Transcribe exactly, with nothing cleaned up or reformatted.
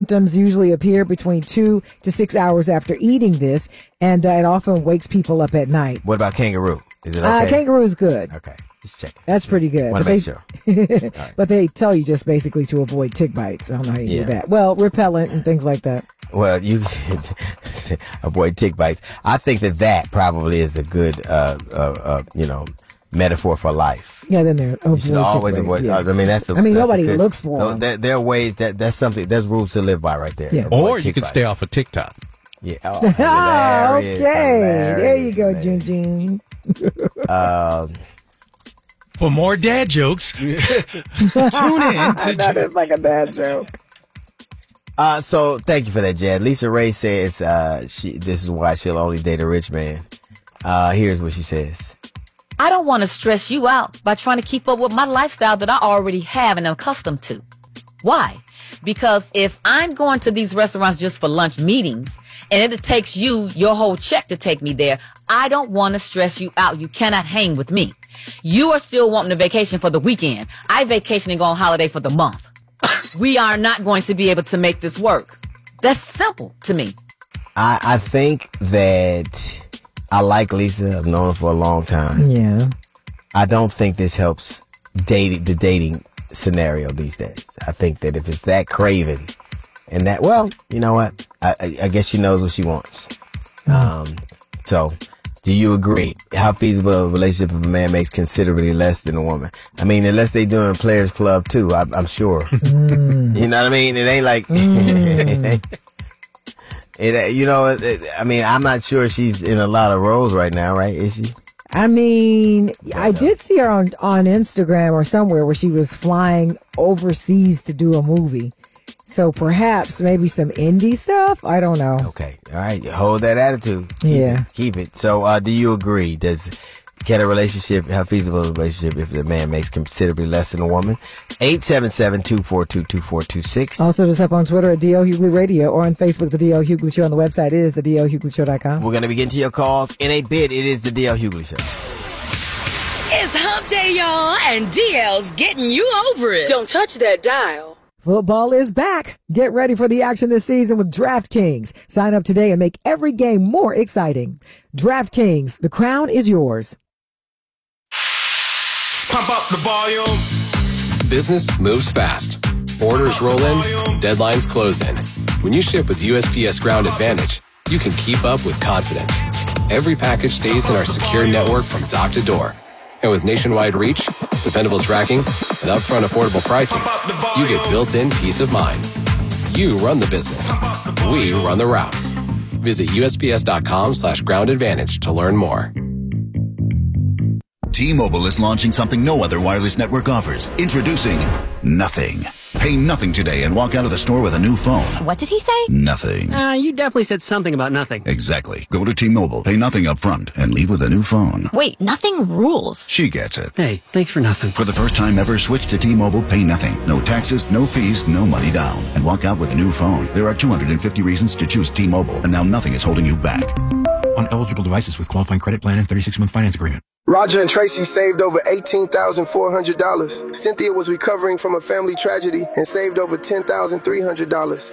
symptoms usually appear between two to six hours after eating this, and uh, it often wakes people up at night. What about kangaroo? Is it okay? Uh, kangaroo is good. Okay. Just check it. That's pretty good. Want to make sure. Right. But they tell you just basically to avoid tick bites. I don't know how you yeah. do that. Well, repellent and things like that. Well, you avoid tick bites. I think that that probably is a good, uh, uh, uh, you know, metaphor for life. Yeah, then there you should always avoid. Yeah. I mean, that's. A, I mean, that's nobody good, looks for them. There, there are ways that that's something. There's rules to live by right there. Yeah. Or you could bites. stay off of TikTok. Yeah. Oh, oh, okay. Hilarious, there you go, hilarious. Jin Jin. Um. For more dad jokes, tune in to That is like a dad joke. Uh, so thank you for that, Jad. Lisa Ray says uh, she this is why she'll only date a rich man. Uh, here's what she says. I don't want to stress you out by trying to keep up with my lifestyle that I already have and am accustomed to. Why? Because if I'm going to these restaurants just for lunch meetings and it takes you your whole check to take me there, I don't want to stress you out. You cannot hang with me. You are still wanting a vacation for the weekend. I vacation and go on holiday for the month. We are not going to be able to make this work. That's simple to me. I, I think that I like Lisa. I've known her for a long time. Yeah. I don't think this helps dating the dating scenario these days. I think that if it's that craving and that, well, you know what? I, I, I guess she knows what she wants. Mm. Um, so do you agree? How feasible a relationship if a man makes considerably less than a woman? I mean, unless they doing Players Club too, I, I'm sure. Mm. You know what I mean? It ain't like, Mm. it, you know, it, it, I mean, I'm not sure she's in a lot of roles right now, right? Is she? I mean, Yeah, I no. did see her on, on Instagram or somewhere where she was flying overseas to do a movie. So perhaps maybe some indie stuff. I don't know. Okay. All right. Hold that attitude. Keep Yeah. It, keep it. So, uh, do you agree? Does get a relationship, how feasible is a relationship if the man makes considerably less than a woman? eight seven seven, two four two, two four two six. Also, just up on Twitter at D L Hughley Radio or on Facebook, The D L Hughley Show. On the website is the D L Hughley Show dot com. We're going to be getting to your calls in a bit. It is the D L Hughley Show. It's hump day, y'all, and D L's getting you over it. Don't touch that dial. Football is back. Get ready for the action this season with DraftKings. Sign up today and make every game more exciting. DraftKings, the crown is yours. Pump up the volume. Business moves fast. Orders roll in, deadlines close in. When you ship with U S P S Ground Advantage, you can keep up with confidence. Every package stays in our secure network from dock to door. And with nationwide reach, dependable tracking, and upfront affordable pricing, you get built-in peace of mind. You run the business. We run the routes. Visit U S P S dot com slash ground advantage to learn more. T-Mobile is launching something no other wireless network offers. Introducing Nothing. Pay nothing today and walk out of the store with a new phone. What did he say? Nothing. Uh, you definitely said something about nothing. Exactly. Go to T-Mobile, pay nothing up front, and leave with a new phone. Wait, nothing rules. She gets it. Hey, thanks for nothing. For the first time ever, switch to T-Mobile, pay nothing. No taxes, no fees, no money down. And walk out with a new phone. There are two hundred fifty reasons to choose T-Mobile, and now nothing is holding you back. On eligible devices with qualifying credit plan and thirty-six month finance agreement. Roger and Tracy saved over eighteen thousand four hundred dollars. Cynthia was recovering from a family tragedy and saved over ten thousand three hundred dollars.